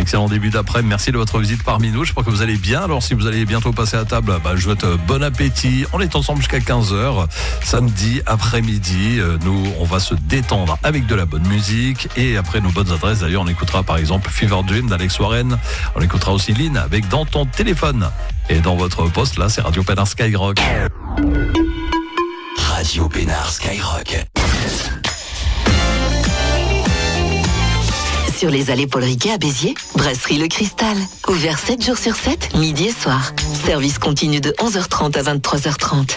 Excellent début d'après-midi. Merci de votre visite parmi nous. J'espère que vous allez bien. Alors, si vous allez bientôt passer à table, je vous souhaite bon appétit. On est ensemble jusqu'à 15h, samedi après-midi. Nous, on va se détendre avec de la bonne musique. Et après nos bonnes adresses, d'ailleurs, on écoutera par exemple Fever Dream d'Alex Warren. On écoutera aussi Lynn avec Dans ton téléphone. Et dans votre poste, là, c'est Radio Pénard Skyrock. Radio Pénard Skyrock. Sur les allées Paul Riquet à Béziers, Brasserie Le Cristal. Ouvert 7 jours sur 7, midi et soir. Service continu de 11h30 à 23h30.